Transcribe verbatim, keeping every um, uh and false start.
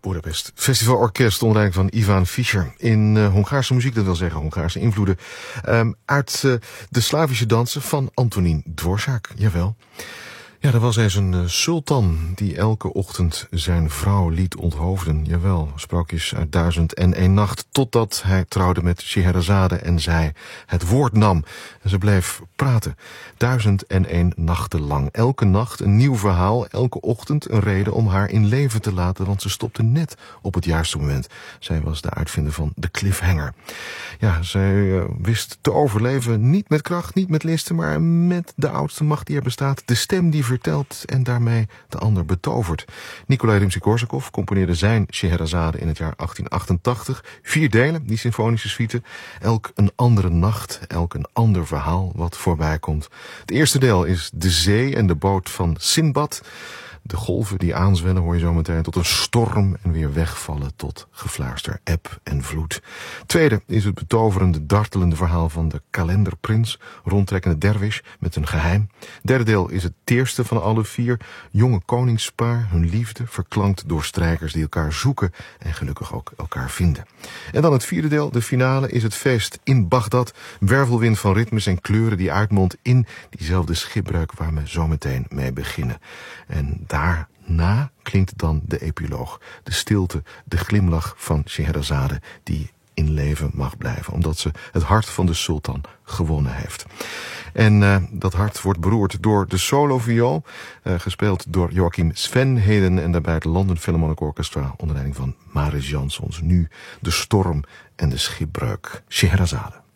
Budapest Festivalorkest onder leiding van Ivan Fischer. In uh, Hongaarse muziek, dat wil zeggen Hongaarse invloeden. Um, uit uh, de Slavische dansen van Antonín Dvořák, jawel. Ja, er was eens een uh, sultan die elke ochtend zijn vrouw liet onthoofden. Jawel, sprookjes uit Duizend en één Nacht. Totdat hij trouwde met Scheherazade en zij het woord nam. En ze bleef praten. Duizend en één nachten lang. Elke nacht een nieuw verhaal. Elke ochtend een reden om haar in leven te laten. Want ze stopte net op het juiste moment. Zij was de uitvinder van de cliffhanger. Ja, zij uh, wist te overleven. Niet met kracht, niet met listen. Maar met de oudste macht die er bestaat. De stem die vertelt en daarmee de ander betovert. Nikolai Rimsky-Korsakov componeerde zijn Scheherazade in het jaar achttien achtentachtig. Vier delen, die symfonische suite. Elk een andere nacht, elk een ander verhaal wat voorbij komt. Het eerste deel is de zee en de boot van Sinbad. De golven die aanzwellen hoor je zo meteen tot een storm en weer wegvallen tot gefluister, eb en vloed. Tweede is het betoverende, dartelende verhaal van de kalenderprins, rondtrekkende derwish met een geheim. Derde deel is het teerste van alle vier, jonge koningspaar, hun liefde, verklankt door strijkers die elkaar zoeken en gelukkig ook elkaar vinden. En dan het vierde deel, de finale, is het feest in Bagdad, wervelwind van ritmes en kleuren die uitmondt in diezelfde schipbreuk waar we zo meteen mee beginnen. En daarna klinkt dan de epiloog, de stilte, de glimlach van Scheherazade die in leven mag blijven, omdat ze het hart van de sultan gewonnen heeft. En uh, dat hart wordt beroerd door de soloviool, uh, gespeeld door Joachim Svenheden en daarbij het London Philharmonic Orchestra onder leiding van Mariss Jansons. Nu de storm en de schipbreuk. Scheherazade.